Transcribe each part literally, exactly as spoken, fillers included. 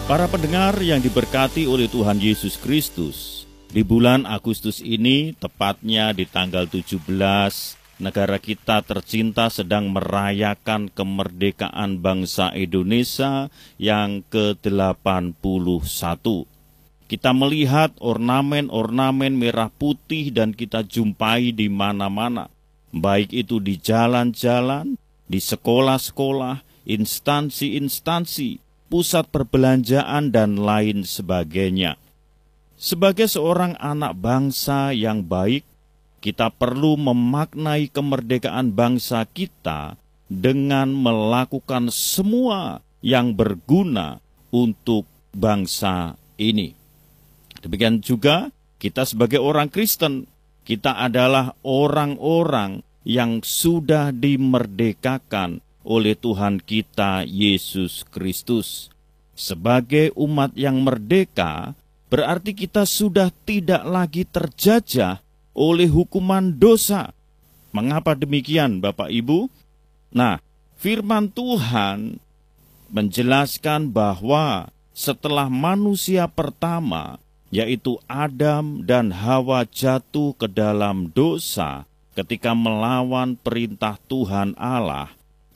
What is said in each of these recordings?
Para pendengar yang diberkati oleh Tuhan Yesus Kristus, di bulan Agustus ini, tepatnya di tanggal tujuh belas, negara kita tercinta sedang merayakan kemerdekaan bangsa Indonesia yang ke delapan puluh satu. Kita melihat ornamen-ornamen merah putih dan kita jumpai di mana-mana, baik itu di jalan-jalan, di sekolah-sekolah, instansi-instansi, pusat perbelanjaan, dan lain sebagainya. Sebagai seorang anak bangsa yang baik, kita perlu memaknai kemerdekaan bangsa kita dengan melakukan semua yang berguna untuk bangsa ini. Demikian juga kita sebagai orang Kristen, kita adalah orang-orang yang sudah dimerdekakan oleh Tuhan kita Yesus Kristus. Sebagai umat yang merdeka, berarti kita sudah tidak lagi terjajah oleh hukuman dosa. Mengapa demikian, Bapak Ibu? Nah, firman Tuhan menjelaskan bahwa setelah manusia pertama, yaitu Adam dan Hawa, jatuh ke dalam dosa ketika melawan perintah Tuhan Allah,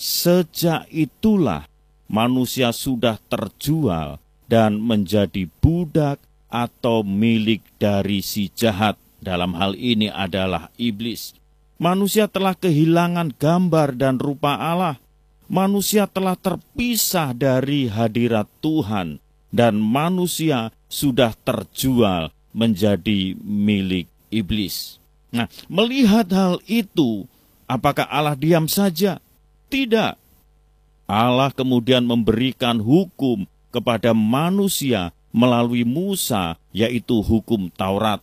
sejak itulah manusia sudah terjual dan menjadi budak atau milik dari si jahat. Dalam hal ini adalah iblis. Manusia telah kehilangan gambar dan rupa Allah. Manusia telah terpisah dari hadirat Tuhan, dan manusia sudah terjual menjadi milik iblis. Nah, melihat hal itu, apakah Allah diam saja? Tidak. Allah kemudian memberikan hukum kepada manusia melalui Musa, yaitu hukum Taurat.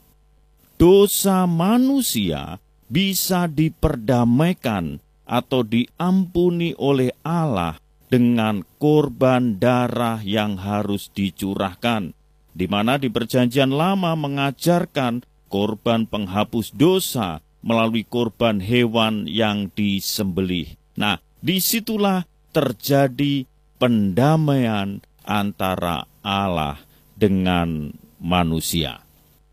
Dosa manusia bisa diperdamaikan atau diampuni oleh Allah dengan korban darah yang harus dicurahkan, di mana di Perjanjian Lama mengajarkan korban penghapus dosa melalui korban hewan yang disembelih. Nah, disitulah terjadi pendamaian antara Allah dengan manusia.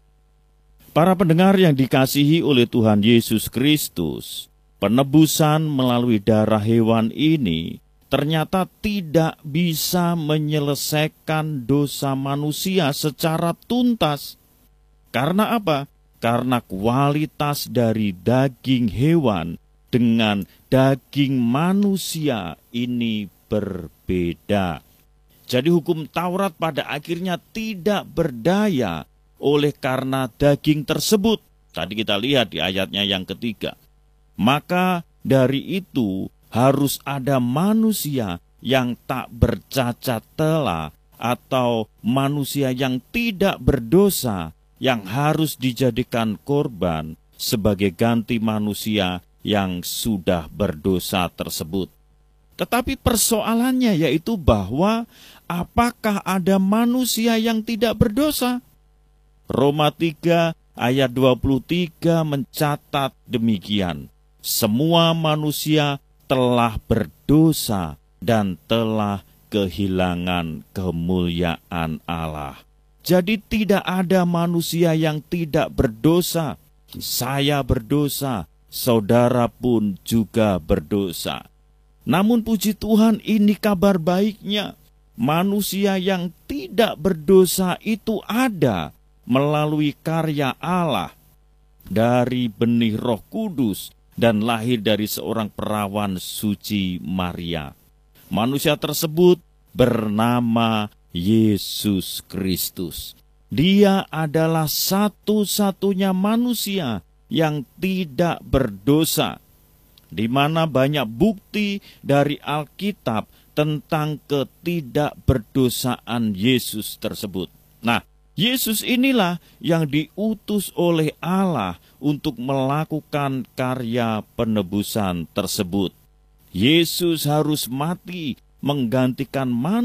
Para pendengar yang dikasihi oleh Tuhan Yesus Kristus, penebusan melalui darah hewan ini ternyata tidak bisa menyelesaikan dosa manusia secara tuntas. Karena apa? Karena kualitas dari daging hewan dengan daging manusia ini berbeda. Jadi hukum Taurat pada akhirnya tidak berdaya oleh karena daging tersebut. Tadi kita lihat di ayatnya yang ketiga. Maka dari itu harus ada manusia yang tak bercacat tela atau manusia yang tidak berdosa yang harus dijadikan korban sebagai ganti manusia yang sudah berdosa tersebut. Tetapi persoalannya yaitu bahwa apakah ada manusia yang tidak berdosa? Roma tiga ayat dua puluh tiga mencatat demikian. Semua manusia telah berdosa dan telah kehilangan kemuliaan Allah. Jadi tidak ada manusia yang tidak berdosa. Saya berdosa, saudara pun juga berdosa. Namun puji Tuhan, ini kabar baiknya. Manusia yang tidak berdosa itu ada melalui karya Allah dari benih Roh Kudus dan lahir dari seorang perawan suci Maria. Manusia tersebut bernama Yesus Kristus. Dia adalah satu-satunya manusia yang tidak berdosa, di mana banyak bukti dari Alkitab tentang ketidakberdosaan Yesus tersebut. Nah, Yesus inilah yang diutus oleh Allah untuk melakukan karya penebusan tersebut. Yesus harus mati menggantikan manusia